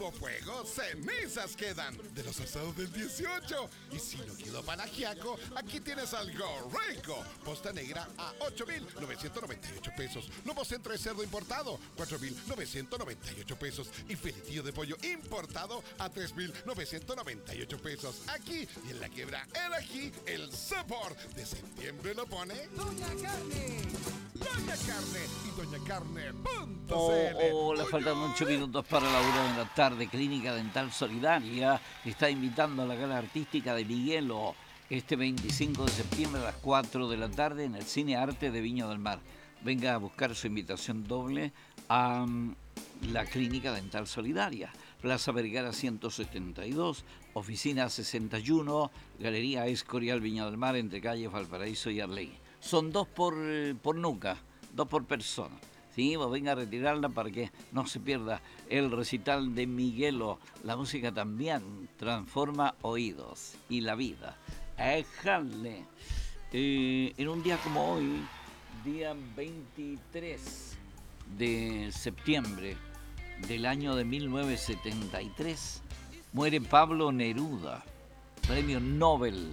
hubo fuego, cenizas quedan de los asados del 18. Y si no quedó panagiaco, aquí tienes algo rico. Posta negra a 8,998 pesos. Lomo centro de cerdo importado, 4,998 pesos. Y filetillo de pollo importado a 3,998 pesos. Aquí y en la Quebra El Ají, el sabor de septiembre lo pone Doña Carne. Doña Carne y doñacarne.cl. Le faltan 8 minutos para la 1 de la tarde. Clínica Dental Solidaria está invitando a la gala artística de Miguelo este 25 de septiembre a las 4 de la tarde en el Cine Arte de Viña del Mar. Venga a buscar su invitación doble a la Clínica Dental Solidaria. Plaza Vergara 172, Oficina 61, Galería Escorial Viña del Mar, entre calles Valparaíso y Arley. Son 2 por nuca, 2 por persona. Sí, vos venga a retirarla para que no se pierda el recital de Miguelo. La música también transforma oídos y la vida. Éjale. En un día como hoy, día 23 de septiembre del año de 1973, muere Pablo Neruda, premio Nobel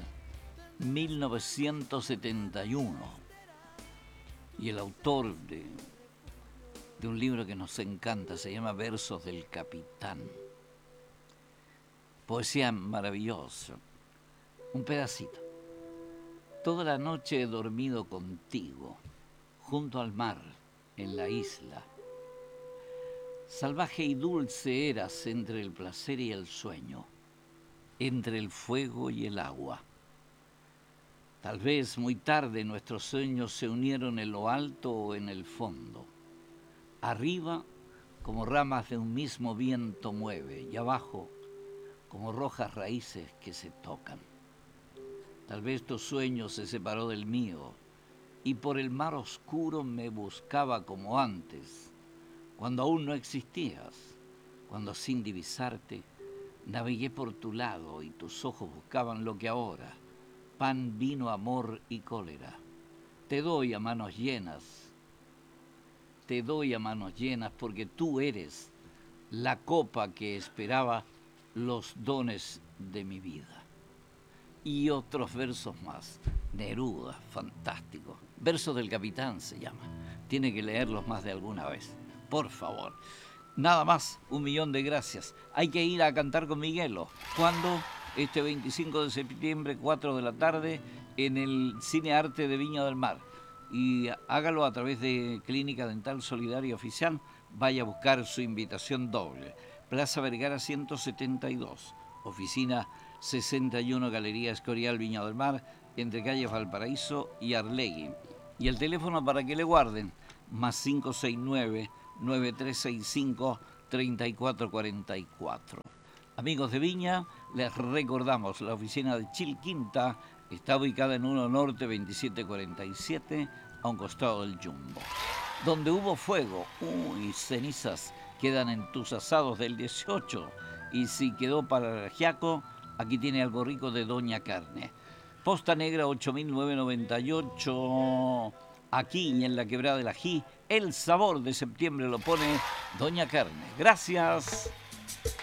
1971, y el autor de un libro que nos encanta, se llama Versos del Capitán. Poesía maravillosa. Un pedacito. Toda la noche he dormido contigo, junto al mar, en la isla. Salvaje y dulce eras entre el placer y el sueño, entre el fuego y el agua. Tal vez muy tarde nuestros sueños se unieron en lo alto o en el fondo. Arriba, como ramas de un mismo viento mueve, y abajo, como rojas raíces que se tocan. Tal vez tu sueño se separó del mío, y por el mar oscuro me buscaba como antes, cuando aún no existías, cuando sin divisarte, navegué por tu lado y tus ojos buscaban lo que ahora, pan, vino, amor y cólera. Te doy a manos llenas porque tú eres la copa que esperaba los dones de mi vida. Y otros versos más. Neruda, fantástico. Versos del Capitán se llama. Tiene que leerlos más de alguna vez. Por favor. Nada más, 1.000.000 de gracias. Hay que ir a cantar con Miguelo. ¿Cuándo? Este 25 de septiembre, 4 de la tarde, en el Cine Arte de Viña del Mar. Y hágalo a través de Clínica Dental Solidaria Oficial. Vaya a buscar su invitación doble. Plaza Vergara 172, Oficina 61, Galería Escorial Viña del Mar, entre calles Valparaíso y Arlegui. Y el teléfono para que le guarden, más 569-9365-3444. Amigos de Viña, les recordamos, la oficina de Chilquinta está ubicada en 1 Norte 2747, a un costado del Jumbo. Donde hubo fuego, cenizas quedan en tus asados del 18. Y si quedó para el ajiaco, aquí tiene algo rico de Doña Carne. Posta negra 8,998. Aquí y en la Quebrada del Ají, el sabor de septiembre lo pone Doña Carne. Gracias.